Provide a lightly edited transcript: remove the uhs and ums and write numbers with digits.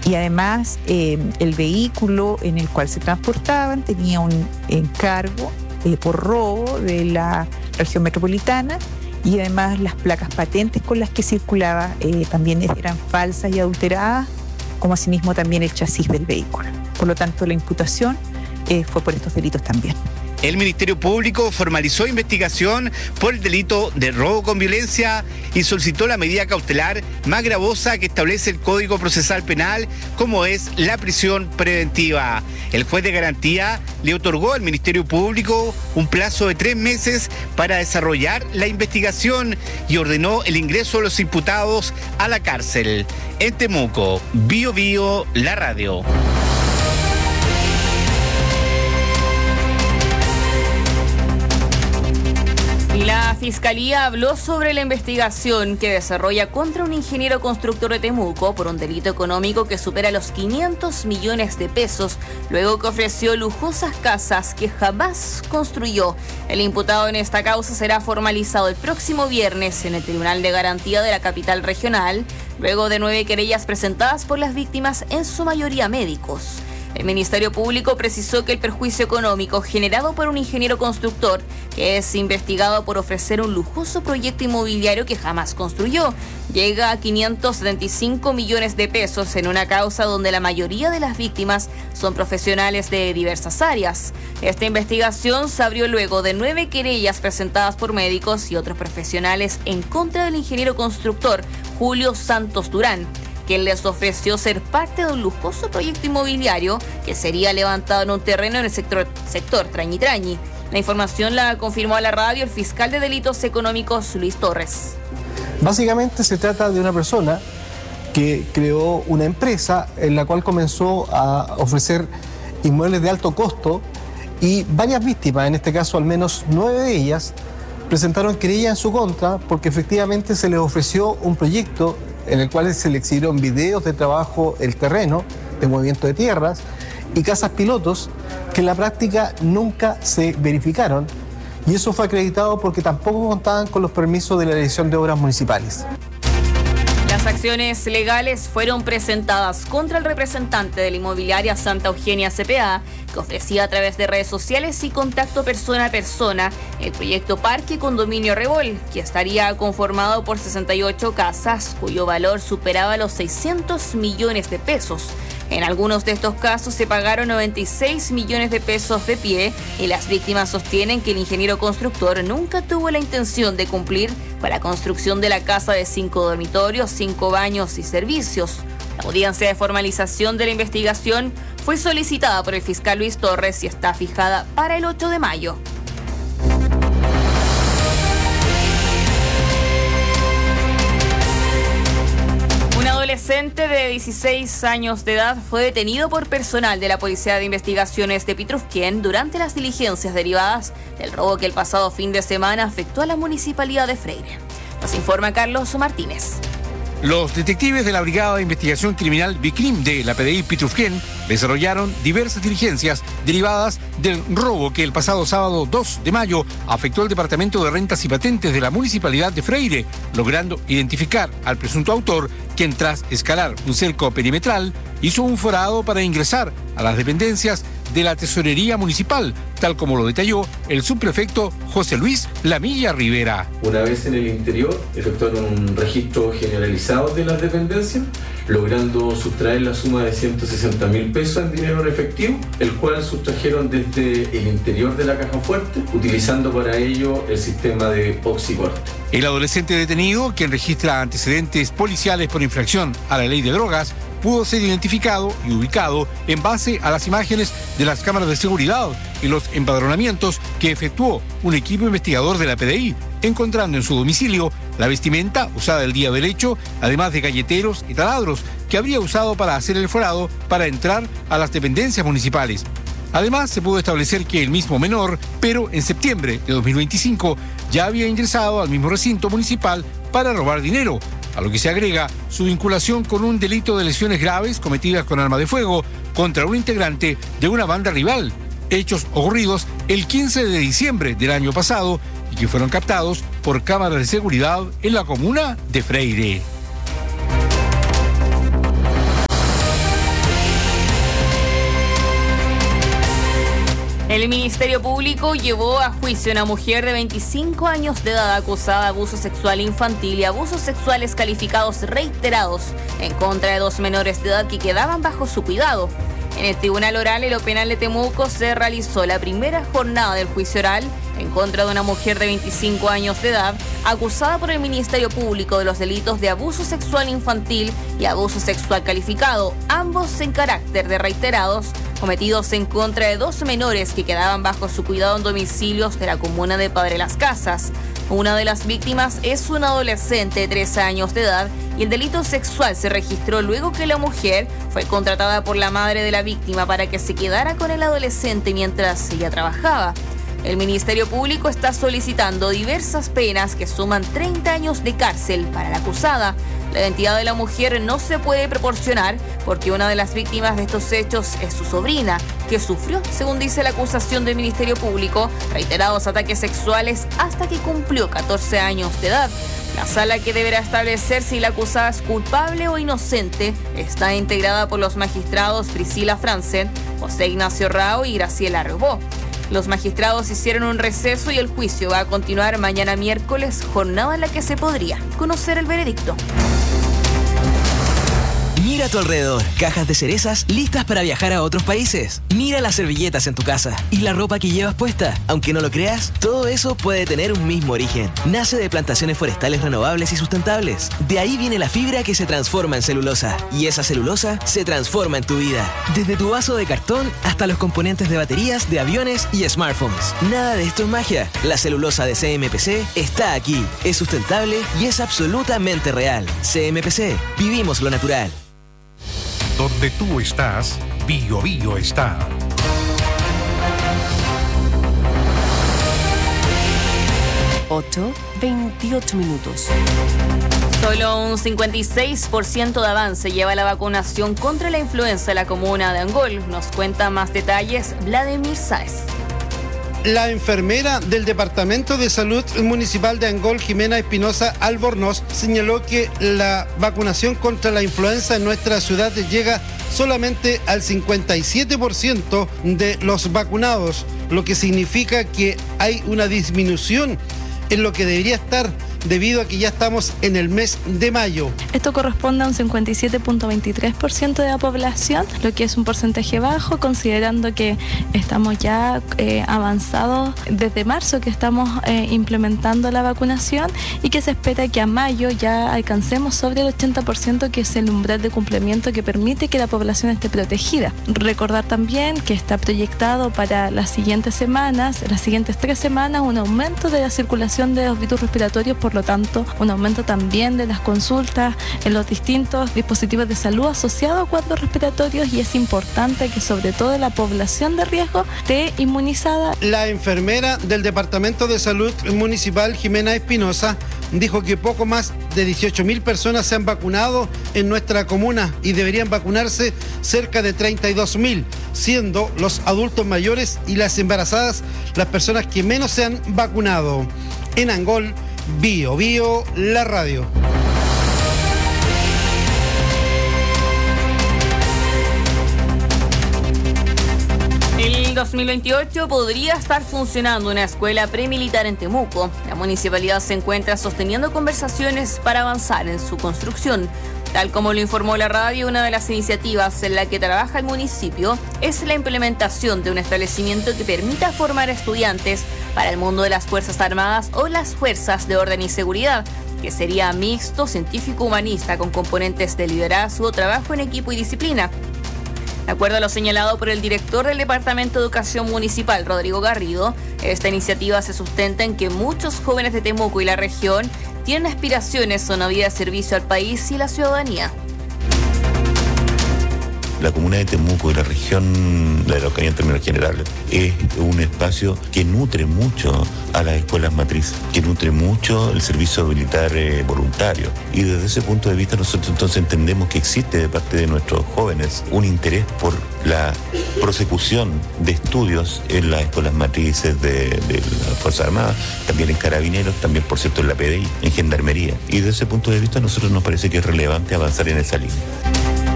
Y además el vehículo en el cual se transportaban tenía un encargo por robo de la región metropolitana, y además las placas patentes con las que circulaba también eran falsas y adulteradas, como asimismo también el chasis del vehículo. Por lo tanto, la imputación fue por estos delitos también. El Ministerio Público formalizó investigación por el delito de robo con violencia y solicitó la medida cautelar más gravosa que establece el Código Procesal Penal, como es la prisión preventiva. El juez de garantía le otorgó al Ministerio Público un plazo de 3 meses para desarrollar la investigación y ordenó el ingreso de los imputados a la cárcel. En Temuco, Bío Bío, la radio. La Fiscalía habló sobre la investigación que desarrolla contra un ingeniero constructor de Temuco por un delito económico que supera los 500 millones de pesos, luego que ofreció lujosas casas que jamás construyó. El imputado en esta causa será formalizado el próximo viernes en el Tribunal de Garantía de la capital regional, luego de 9 querellas presentadas por las víctimas, en su mayoría médicos. El Ministerio Público precisó que el perjuicio económico generado por un ingeniero constructor, que es investigado por ofrecer un lujoso proyecto inmobiliario que jamás construyó, llega a 575 millones de pesos en una causa donde la mayoría de las víctimas son profesionales de diversas áreas. Esta investigación se abrió luego de 9 querellas presentadas por médicos y otros profesionales en contra del ingeniero constructor Julio Santos Durán, quien les ofreció ser parte de un lujoso proyecto inmobiliario que sería levantado en un terreno en el sector Trañi Trañi. La información la confirmó a la radio el fiscal de delitos económicos, Luis Torres. Básicamente se trata de una persona que creó una empresa en la cual comenzó a ofrecer inmuebles de alto costo, y varias víctimas, en este caso al menos 9 de ellas, presentaron querella en su contra porque efectivamente se les ofreció un proyecto en el cual se le exhibieron videos de trabajo, el terreno, de movimiento de tierras y casas pilotos que en la práctica nunca se verificaron, y eso fue acreditado porque tampoco contaban con los permisos de la Dirección de Obras Municipales. Las acciones legales fueron presentadas contra el representante de la inmobiliaria Santa Eugenia CPA, que ofrecía a través de redes sociales y contacto persona a persona el proyecto Parque Condominio Rebol, que estaría conformado por 68 casas, cuyo valor superaba los 600 millones de pesos. En algunos de estos casos se pagaron 96 millones de pesos de pie, y las víctimas sostienen que el ingeniero constructor nunca tuvo la intención de cumplir con la construcción de la casa de 5 dormitorios, 5 baños y servicios. La audiencia de formalización de la investigación fue solicitada por el fiscal Luis Torres y está fijada para el 8 de mayo. Un adolescente de 16 años de edad fue detenido por personal de la Policía de Investigaciones de Pitrufquén durante las diligencias derivadas del robo que el pasado fin de semana afectó a la municipalidad de Freire. Nos informa Carlos Martínez. Los detectives de la Brigada de Investigación Criminal BICRIM de la PDI Pitrufquén desarrollaron diversas diligencias derivadas del robo que el pasado sábado 2 de mayo afectó al Departamento de Rentas y Patentes de la Municipalidad de Freire, logrando identificar al presunto autor, quien tras escalar un cerco perimetral hizo un forado para ingresar a las dependencias de la Tesorería Municipal, tal como lo detalló el subprefecto José Luis Lamilla Rivera. Una vez en el interior, efectuaron un registro generalizado de las dependencias, logrando sustraer la suma de 160.000 pesos en dinero en efectivo, el cual sustrajeron desde el interior de la caja fuerte, utilizando para ello el sistema de oxicorte. El adolescente detenido, quien registra antecedentes policiales por infracción a la ley de drogas, pudo ser identificado y ubicado en base a las imágenes de las cámaras de seguridad y los empadronamientos que efectuó un equipo investigador de la PDI, encontrando en su domicilio la vestimenta usada el día del hecho, además de galleteros y taladros que habría usado para hacer el forado para entrar a las dependencias municipales. Además, se pudo establecer que el mismo menor, pero en septiembre de 2025, ya había ingresado al mismo recinto municipal para robar dinero, a lo que se agrega su vinculación con un delito de lesiones graves cometidas con arma de fuego contra un integrante de una banda rival, hechos ocurridos el 15 de diciembre del año pasado y que fueron captados por cámaras de seguridad en la comuna de Freire. El Ministerio Público llevó a juicio a una mujer de 25 años de edad acusada de abuso sexual infantil y abusos sexuales calificados reiterados en contra de 2 menores de edad que quedaban bajo su cuidado. En el Tribunal Oral y lo Penal de Temuco se realizó la primera jornada del juicio oral en contra de una mujer de 25 años de edad acusada por el Ministerio Público de los delitos de abuso sexual infantil y abuso sexual calificado, ambos en carácter de reiterados, cometidos en contra de 2 menores que quedaban bajo su cuidado en domicilios de la comuna de Padre Las Casas. Una de las víctimas es una adolescente de 13 años de edad y el delito sexual se registró luego que la mujer fue contratada por la madre de la víctima para que se quedara con el adolescente mientras ella trabajaba. El Ministerio Público está solicitando diversas penas que suman 30 años de cárcel para la acusada. La identidad de la mujer no se puede proporcionar porque una de las víctimas de estos hechos es su sobrina, que sufrió, según dice la acusación del Ministerio Público, reiterados ataques sexuales hasta que cumplió 14 años de edad. La sala que deberá establecer si la acusada es culpable o inocente está integrada por los magistrados Priscila Franzen, José Ignacio Rao y Graciela Rebó. Los magistrados hicieron un receso y el juicio va a continuar mañana miércoles, jornada en la que se podría conocer el veredicto. Mira a tu alrededor, cajas de cerezas listas para viajar a otros países. Mira las servilletas en tu casa y la ropa que llevas puesta. Aunque no lo creas, todo eso puede tener un mismo origen. Nace de plantaciones forestales renovables y sustentables. De ahí viene la fibra que se transforma en celulosa. Y esa celulosa se transforma en tu vida. Desde tu vaso de cartón hasta los componentes de baterías de aviones y smartphones. Nada de esto es magia. La celulosa de CMPC está aquí. Es sustentable y es absolutamente real. CMPC, vivimos lo natural. Donde tú estás, Bio Bio está. Ocho, 28 minutos. Solo un 56% de avance lleva la vacunación contra la influenza en la comuna de Angol. Nos cuenta más detalles Vladimir Sáez. La enfermera del Departamento de Salud Municipal de Angol, Jimena Espinosa Albornoz, señaló que la vacunación contra la influenza en nuestra ciudad llega solamente al 57% de los vacunados, lo que significa que hay una disminución en lo que debería estar debido a que ya estamos en el mes de mayo. Esto corresponde a un 57.23% de la población, lo que es un porcentaje bajo, considerando que estamos ya avanzados desde marzo que estamos implementando la vacunación y que se espera que a mayo ya alcancemos sobre el 80%, que es el umbral de cumplimiento que permite que la población esté protegida. Recordar también que está proyectado para las siguientes 3 semanas, un aumento de la circulación de los virus respiratorios, por lo tanto, un aumento también de las consultas en los distintos dispositivos de salud asociados a cuadros respiratorios, y es importante que sobre todo la población de riesgo esté inmunizada. La enfermera del Departamento de Salud Municipal, Jimena Espinosa, dijo que poco más de 18.000 personas se han vacunado en nuestra comuna y deberían vacunarse cerca de 32.000, siendo los adultos mayores y las embarazadas las personas que menos se han vacunado. En Angol, Bio Bio, la radio. El 2028 podría estar funcionando una escuela premilitar en Temuco. La municipalidad se encuentra sosteniendo conversaciones para avanzar en su construcción. Tal como lo informó la radio, una de las iniciativas en la que trabaja el municipio es la implementación de un establecimiento que permita formar estudiantes para el mundo de las Fuerzas Armadas o las Fuerzas de Orden y Seguridad, que sería mixto, científico-humanista, con componentes de liderazgo, trabajo en equipo y disciplina. De acuerdo a lo señalado por el director del Departamento de Educación Municipal, Rodrigo Garrido, esta iniciativa se sustenta en que muchos jóvenes de Temuco y la región tienen aspiraciones a una vida de servicio al país y la ciudadanía. La comuna de Temuco y la región de la Araucanía en términos generales es un espacio que nutre mucho a las escuelas matrices, que nutre mucho el servicio militar voluntario. Y desde ese punto de vista nosotros entonces entendemos que existe de parte de nuestros jóvenes un interés por la prosecución de estudios en las escuelas matrices de las Fuerzas Armadas, también en Carabineros, también por cierto en la PDI, en Gendarmería. Y desde ese punto de vista a nosotros nos parece que es relevante avanzar en esa línea.